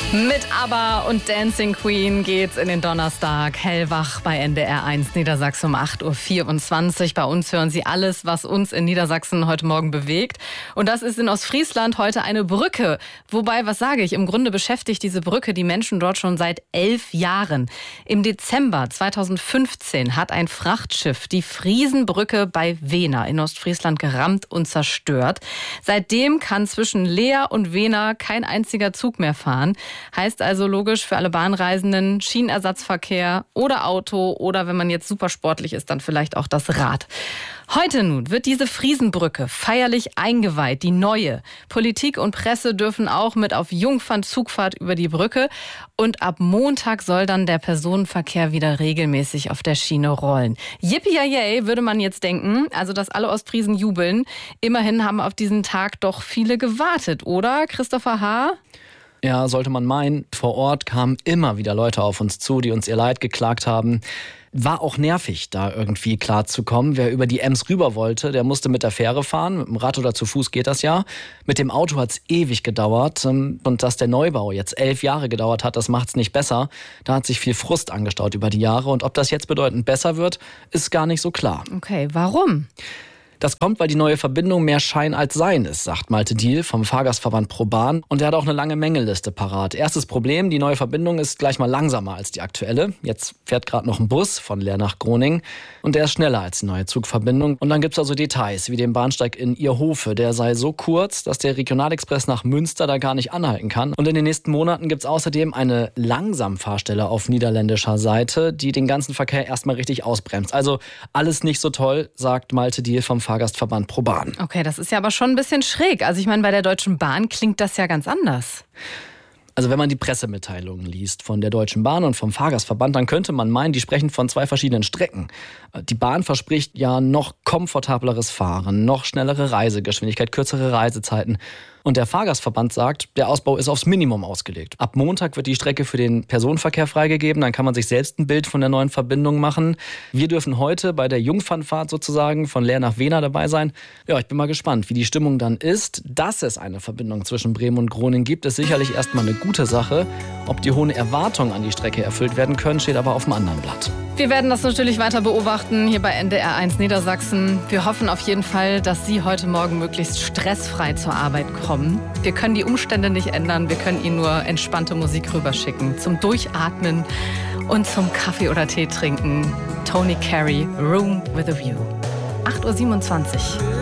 Mit ABBA und Dancing Queen geht's in den Donnerstag hellwach bei NDR 1 Niedersachsen um 8.24 Uhr. Bei uns hören Sie alles, was uns in Niedersachsen heute Morgen bewegt. Und das ist in Ostfriesland heute eine Brücke. Wobei, was sage ich, im Grunde beschäftigt diese Brücke die Menschen dort schon seit 11 Jahren. Im Dezember 2015 hat ein Frachtschiff die Friesenbrücke bei Wehna in Ostfriesland gerammt und zerstört. Seitdem kann zwischen Leer und Wehna kein einziger Zug mehr fahren. Heißt also logisch für alle Bahnreisenden Schienenersatzverkehr oder Auto oder wenn man jetzt super sportlich ist, dann vielleicht auch das Rad. Heute nun wird diese Friesenbrücke feierlich eingeweiht, die neue. Politik und Presse dürfen auch mit auf Jungfernzugfahrt über die Brücke. Und ab Montag soll dann der Personenverkehr wieder regelmäßig auf der Schiene rollen. Yippie-yay, würde man jetzt denken, also dass alle Ostfriesen jubeln. Immerhin haben auf diesen Tag doch viele gewartet, oder, Christopher H.? Ja, sollte man meinen. Vor Ort kamen immer wieder Leute auf uns zu, die uns ihr Leid geklagt haben. War auch nervig, da irgendwie klar zu kommen. Wer über die Ems rüber wollte, der musste mit der Fähre fahren. Mit dem Rad oder zu Fuß geht das ja. Mit dem Auto hat's ewig gedauert. Und dass der Neubau jetzt 11 Jahre gedauert hat, das macht's nicht besser. Da hat sich viel Frust angestaut über die Jahre. Und ob das jetzt bedeutend besser wird, ist gar nicht so klar. Okay, warum? Das kommt, weil die neue Verbindung mehr Schein als Sein ist, sagt Malte Diehl vom Fahrgastverband ProBahn. Und er hat auch eine lange Mängelliste parat. Erstes Problem, die neue Verbindung ist gleich mal langsamer als die aktuelle. Jetzt fährt gerade noch ein Bus von Leer nach Groningen und der ist schneller als die neue Zugverbindung. Und dann gibt's also Details, wie den Bahnsteig in Ierhofe. Der sei so kurz, dass der Regionalexpress nach Münster da gar nicht anhalten kann. Und in den nächsten Monaten gibt's außerdem eine Langsamfahrstelle auf niederländischer Seite, die den ganzen Verkehr erstmal richtig ausbremst. Also alles nicht so toll, sagt Malte Diehl vom Fahrgastverband ProBahn. Okay, das ist ja aber schon ein bisschen schräg. Also ich meine, bei der Deutschen Bahn klingt das ja ganz anders. Also wenn man die Pressemitteilungen liest von der Deutschen Bahn und vom Fahrgastverband, dann könnte man meinen, die sprechen von zwei verschiedenen Strecken. Die Bahn verspricht ja noch komfortableres Fahren, noch schnellere Reisegeschwindigkeit, kürzere Reisezeiten. Und der Fahrgastverband sagt, der Ausbau ist aufs Minimum ausgelegt. Ab Montag wird die Strecke für den Personenverkehr freigegeben. Dann kann man sich selbst ein Bild von der neuen Verbindung machen. Wir dürfen heute bei der Jungfernfahrt sozusagen von Leer nach Wehna dabei sein. Ja, ich bin mal gespannt, wie die Stimmung dann ist. Dass es eine Verbindung zwischen Bremen und Groningen gibt, ist sicherlich erstmal eine gute Sache. Ob die hohen Erwartungen an die Strecke erfüllt werden können, steht aber auf dem anderen Blatt. Wir werden das natürlich weiter beobachten hier bei NDR 1 Niedersachsen. Wir hoffen auf jeden Fall, dass Sie heute Morgen möglichst stressfrei zur Arbeit kommen. Wir können die Umstände nicht ändern, wir können Ihnen nur entspannte Musik rüberschicken. Zum Durchatmen und zum Kaffee oder Tee trinken. Tony Carey, Room with a View. 8.27 Uhr.